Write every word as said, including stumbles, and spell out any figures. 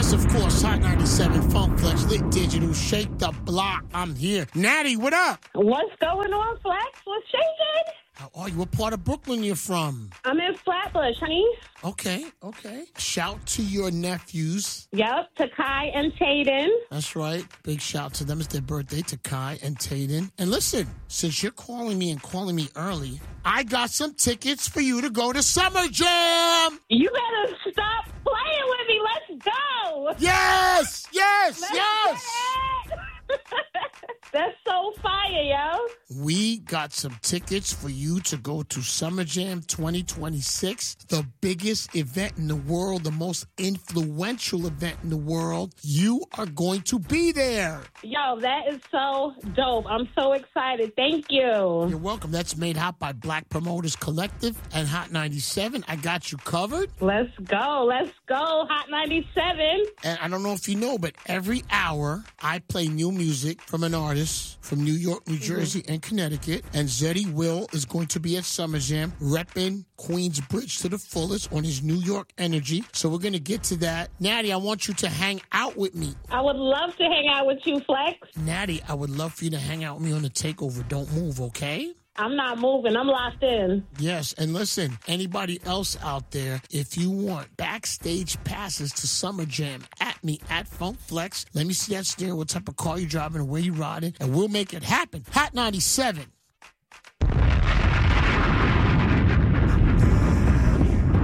Yes, of course, Hot ninety-seven, Funk Flex, Lit Digital, Shake the Block. I'm here. Natty, what up? What's going on, Flex? What's shaking? How are you? What part of Brooklyn you from? I'm in Flatbush, honey. Okay, okay. Shout to your nephews. Yep, to Kai and Tayden. That's right. Big shout to them. It's their birthday, to Kai and Tayden. And listen, since you're calling me and calling me early, I got some tickets for you to go to Summer Jam. You better stop playing with me. Let's go. Yes, yes, Let's yes. get it. That's so fire, yo. We got some tickets for you to go to Summer Jam twenty twenty-six, the biggest event in the world, the most influential event in the world. You are going to be there. Yo, that is so dope. I'm so excited. Thank you. You're welcome. That's made hot by Black Promoters Collective and Hot ninety-seven. I got you covered. Let's go. Let's go, Hot ninety-seven. And I don't know if you know, but every hour I play new music from an artist from New York, New Jersey, mm-hmm. and Connecticut. And Zeddy Will is going to be at Summer Jam, repping Queensbridge to the fullest on his New York energy. So we're going to get to that. Natty, I want you to hang out with me. I would love to hang out with you, Flex. Natty, I would love for you to hang out with me on the takeover. Don't move, okay? I'm not moving. I'm locked in. Yes, and listen, anybody else out there, if you want backstage passes to Summer Jam, at me, at Funk Flex. Let me see that steering, what type of car you're driving and where you're riding, and we'll make it happen. Hot ninety-seven.